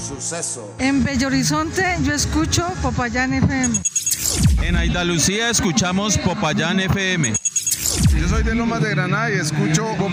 Suceso. En Bello Horizonte yo escucho Popayán FM. En Andalucía escuchamos Popayán FM. Yo soy de Lomas de Granada y escucho